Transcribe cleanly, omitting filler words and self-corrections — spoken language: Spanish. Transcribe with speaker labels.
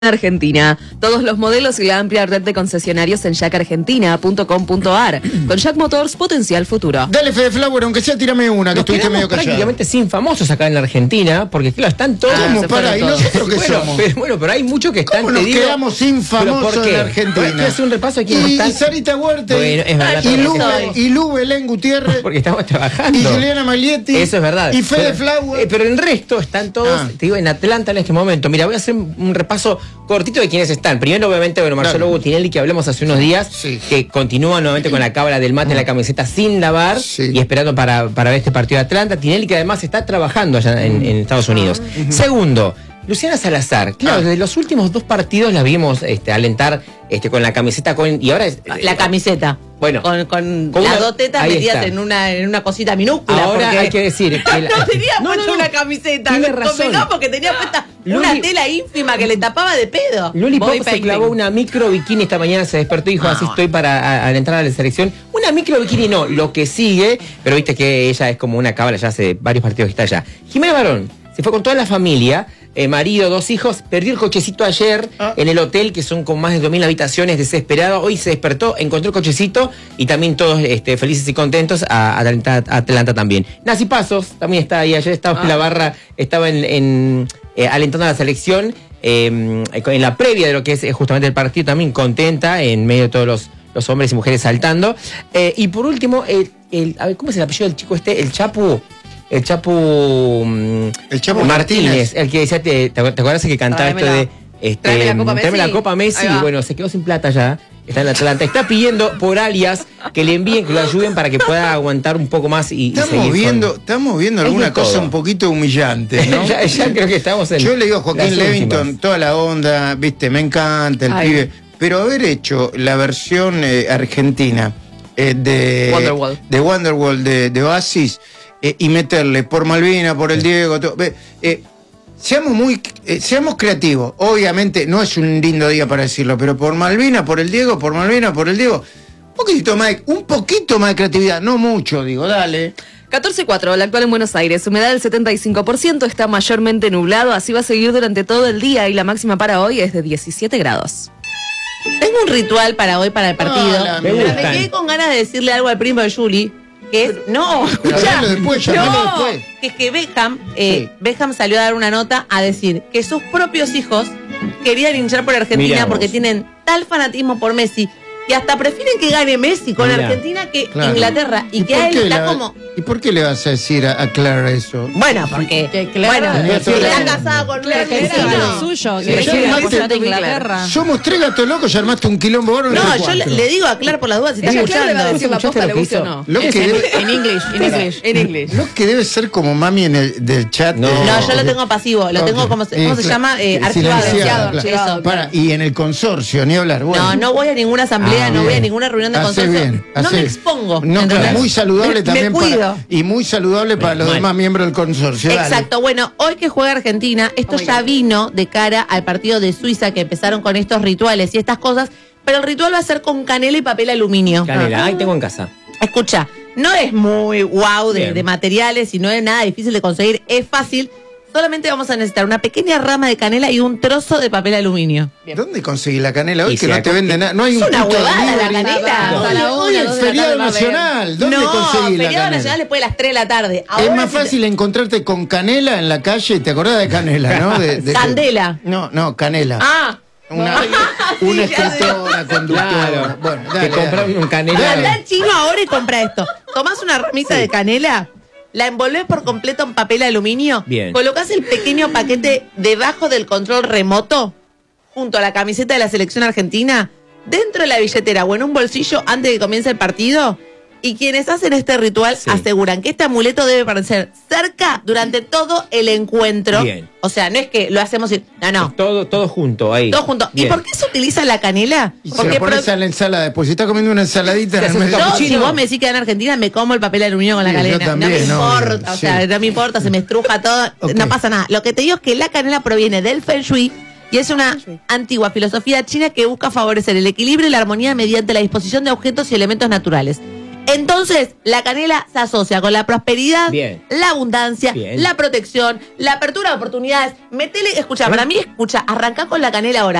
Speaker 1: Argentina. Todos los modelos y la amplia red de concesionarios en jackargentina.com.ar. Con Jack Motors, potencial futuro.
Speaker 2: Dale, Fede Flower, aunque sea, tírame una, que estuviste medio callado.
Speaker 3: Prácticamente sin famosos acá en la Argentina, porque claro, están todos...
Speaker 2: ¿Cómo? Pará, ¿y nosotros qué somos?
Speaker 3: Pero hay muchos que están...
Speaker 2: ¿Cómo nos quedamos sin famosos en Argentina?
Speaker 3: Hay que hacer un repaso aquí.
Speaker 2: Y Sarita Huerta,
Speaker 3: bueno, es verdad,
Speaker 2: y Lu Belén Gutiérrez,
Speaker 3: porque estamos trabajando.
Speaker 2: y Juliana Maglietti.
Speaker 3: Eso es verdad.
Speaker 2: Y Fede Flower.
Speaker 3: Pero el resto están todos, te digo, en Atlanta en este momento. Mira, voy a hacer un repaso cortito de quiénes están. Primero, obviamente, bueno, Marcelo Butinelli, que hablamos hace unos días, que continúa nuevamente con la cábala del mate en la camiseta sin lavar y esperando para ver este partido de Atlanta. Tinelli, que además está trabajando allá en Estados Unidos. Segundo, Luciana Salazar. Claro, desde los últimos 2 partidos la vimos alentar con la camiseta y ahora
Speaker 4: la camiseta.
Speaker 3: Bueno,
Speaker 4: con las 2 tetas metidas en una cosita minúscula.
Speaker 3: Ahora hay que decir que
Speaker 4: no tenía puesta una camiseta.
Speaker 3: Tiene razón.
Speaker 4: No, porque tenía puesta una tela ínfima que le tapaba de pedo.
Speaker 3: Luli Pop se clavó una micro bikini esta mañana, se despertó y dijo, así estoy para entrar a la selección. Una micro bikini no, lo que sigue, pero viste que ella es como una cábala, ya hace varios partidos que está allá. Jimena Barón se fue con toda la familia, marido, 2 hijos, perdió el cochecito ayer en el hotel, que son con más de 2000 habitaciones, desesperado. Hoy se despertó, encontró el cochecito y también todos felices y contentos a Atlanta también. Nancy Pasos también está ahí, ayer estaba en la barra, estaba alentando a la selección, en la previa de lo que es justamente el partido, también contenta, en medio de todos los hombres y mujeres saltando. Y por último, a ver, ¿cómo es el apellido del chico El Chapu Martínez, el que decía, ¿te acuerdas que cantaba esto de tráeme la Copa Messi? Y bueno, se quedó sin plata ya, está en Atlanta, está pidiendo por alias que le envíen, que lo ayuden para que pueda aguantar un poco más
Speaker 2: estamos viendo alguna cosa un poquito humillante, ¿no?
Speaker 3: ya creo que estamos en...
Speaker 2: Yo le digo a Joaquín Levington, toda la onda, viste, me encanta el pibe, pero haber hecho la versión argentina de Wonderwall de Oasis, y meterle por Malvina, por el Diego, seamos creativos. Obviamente no es un lindo día para decirlo, pero por Malvina, por el Diego, por Malvina, por el Diego, un poquito más de creatividad, no mucho, digo, dale.
Speaker 1: 14:04, la actual en Buenos Aires, humedad del 75%, está mayormente nublado, así va a seguir durante todo el día y la máxima para hoy es de 17 grados.
Speaker 4: Tengo un ritual para hoy, para el partido. Me quedé con ganas de decirle algo al primo de Juli. Que es, que es que Beckham salió a dar una nota a decir que sus propios hijos querían hinchar por Argentina porque tienen tal fanatismo por Messi que hasta prefieren que gane Messi con Argentina que Inglaterra, y que a él está como...
Speaker 2: ¿Y por qué le vas a decir a Clara eso?
Speaker 4: Bueno, porque está casada con una argentina
Speaker 5: suyo, que Inglaterra.
Speaker 2: Somos 3 gatos locos y armaste un quilombo.
Speaker 4: No, yo le digo a Clara por las dudas si está escuchando.
Speaker 2: En inglés. Lo que debe ser como mami del chat.
Speaker 4: No, yo lo tengo pasivo, lo tengo como se llama, archivado.
Speaker 2: Y en el consorcio, ni hablar.
Speaker 4: No voy a ninguna asamblea, no voy a ninguna reunión de consorcio. No me expongo.
Speaker 2: Muy saludable también y muy saludable para los demás miembros del consorcio.
Speaker 4: Exacto. Bueno, hoy que juega Argentina, esto ya vino de cara al partido de Suiza, que empezaron con estos rituales y estas cosas, pero el ritual va a ser con canela y papel aluminio.
Speaker 3: Canela, ahí tengo en casa.
Speaker 4: Escucha, no es muy guau de materiales y no es nada difícil de conseguir, es fácil. Solamente vamos a necesitar una pequeña rama de canela y un trozo de papel aluminio.
Speaker 2: ¿Dónde conseguí la canela hoy? Que no te venden nada. No hay un
Speaker 4: una huevada la canela.
Speaker 2: Hoy es feriado nacional. ¿Dónde conseguí la canela?
Speaker 4: Feriado nacional después de las 3 de la tarde.
Speaker 2: Es más fácil encontrarte con canela en la calle. ¿Te acordás de canela, no?
Speaker 4: Candela.
Speaker 2: No, canela. Una escritora, conductora. Bueno, dale.
Speaker 3: Que compraron un canela.
Speaker 4: Anda al chino ahora y compra esto. Tomás una ramita de canela, la envolvés por completo en papel aluminio, colocás el pequeño paquete debajo del control remoto, junto a la camiseta de la selección argentina, dentro de la billetera o en un bolsillo antes de que comience el partido. Y quienes hacen este ritual aseguran que este amuleto debe permanecer cerca durante todo el encuentro. O sea, no es que lo hacemos no.
Speaker 3: Todo junto ahí.
Speaker 4: Todo junto. ¿Y por qué se utiliza la canela?
Speaker 2: Porque pones a la ensalada después. Si estás comiendo una ensaladita en el medio.
Speaker 4: Si vos me decís que en Argentina me como el papel aluminio con la canela.
Speaker 2: También,
Speaker 4: no me importa, o sea, no me importa, se me estruja todo, no pasa nada. Lo que te digo es que la canela proviene del Feng Shui y es una antigua filosofía china que busca favorecer el equilibrio y la armonía mediante la disposición de objetos y elementos naturales. Entonces, la canela se asocia con la prosperidad,
Speaker 3: Bien.
Speaker 4: la abundancia,
Speaker 3: Bien.
Speaker 4: la protección, la apertura de oportunidades. Metele, escucha, para mí, arrancá con la canela ahora.